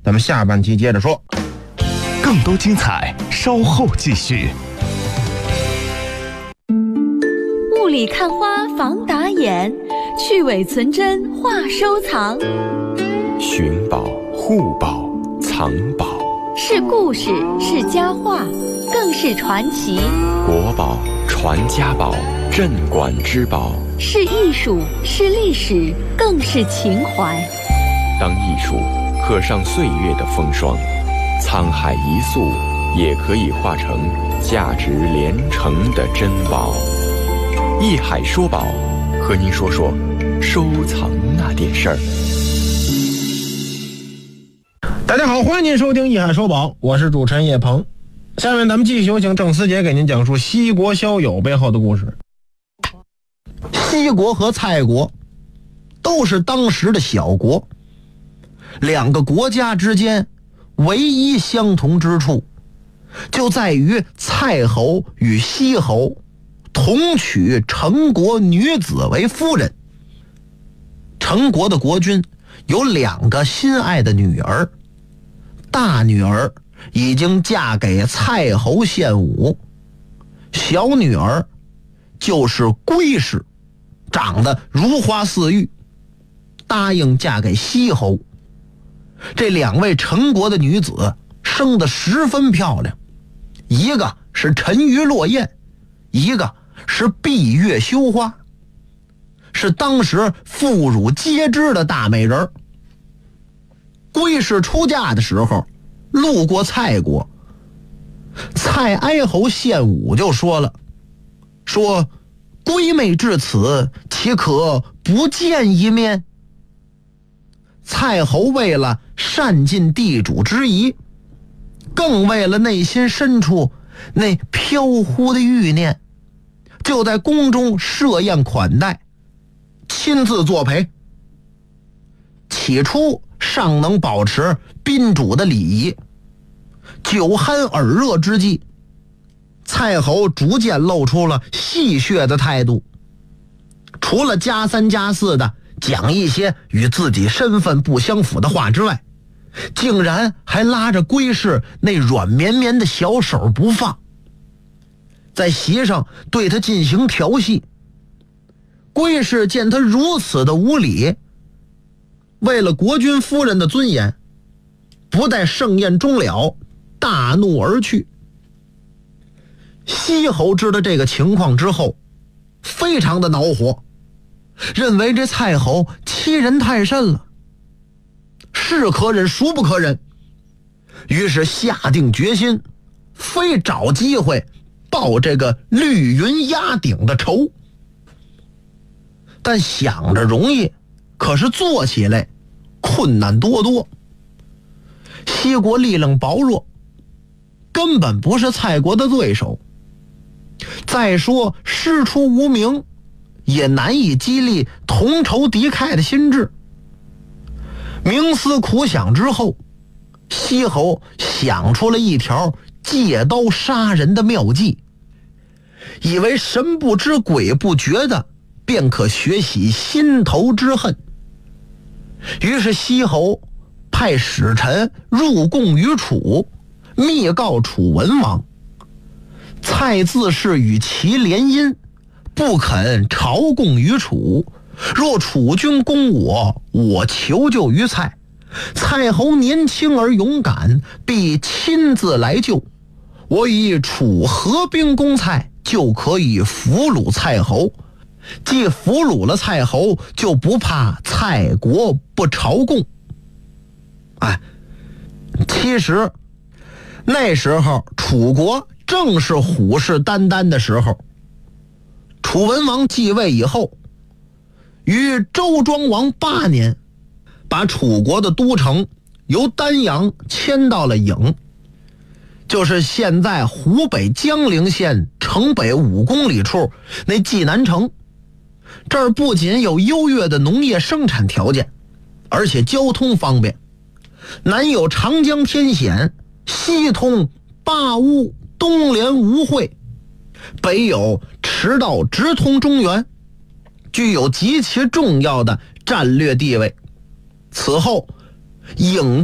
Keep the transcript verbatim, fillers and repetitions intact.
咱们下半期接着说。 更多精彩稍后继续。 雾里看花防打眼，去伪存真话收藏。 寻宝、护宝、藏宝， 是故事，是佳话，更是传奇。 国宝、传家宝、镇馆之宝， 是艺术，是历史，更是情怀。 当艺术刻上岁月的风霜，沧海一粟也可以化成价值连城的珍宝。艺海说宝，和您说说收藏那点事儿。 大家好，欢迎您收听艺海说宝，我是主持人叶鹏。下面咱们继续有请郑思杰给您讲述西国骁友背后的故事。 西国和蔡国都是当时的小国，两个国家之间唯一相同之处就在于蔡侯与西侯同娶陈国女子为夫人。陈国的国君有两个心爱的女儿，大女儿已经嫁给蔡侯献武，小女儿就是归氏，长得如花似玉，答应嫁给西侯。这两位陈国的女子生得十分漂亮，一个是沉鱼落雁，一个是闭月羞花，是当时妇孺皆知的大美人。归氏出嫁的时候路过蔡国，蔡哀侯献武就说了，说闺妹至此，岂可不见一面？蔡侯为了善尽地主之谊，更为了内心深处那飘忽的欲念，就在宫中设宴款待，亲自作陪。起初尚能保持宾主的礼仪，酒酣耳热之际，蔡侯逐渐露出了戏谑的态度，除了加三加四的讲一些与自己身份不相符的话之外，竟然还拉着归氏那软绵绵的小手不放，在席上对他进行调戏。归氏见他如此的无礼，为了国君夫人的尊严，不待盛宴终了，大怒而去。西侯知道这个情况之后，非常的恼火，认为这蔡侯欺人太甚了，是可忍孰不可忍，于是下定决心，非找机会报这个绿云压顶的仇。但想着容易，可是做起来困难多多。西国力量薄弱，根本不是蔡国的对手，再说师出无名，也难以激励同仇敌忾的心智。冥思苦想之后，西侯想出了一条借刀杀人的妙计，以为神不知鬼不觉的便可学习心头之恨。于是西侯派使臣入贡于楚，密告楚文王，蔡自是与其联姻，不肯朝贡于楚，若楚军攻我，我求救于蔡，蔡侯年轻而勇敢，必亲自来救，我以楚合兵攻蔡，就可以俘虏蔡侯，既俘虏了蔡侯，就不怕蔡国不朝贡。哎，其实那时候楚国正是虎视眈眈的时候。楚文王继位以后，于周庄王八年，把楚国的都城由丹阳迁到了郢，就是现在湖北江陵县城北五公里处那济南城。这儿不仅有优越的农业生产条件，而且交通方便，南有长江天险，西通巴乌，东连吴会，北有驰道直通中原，具有极其重要的战略地位。此后郢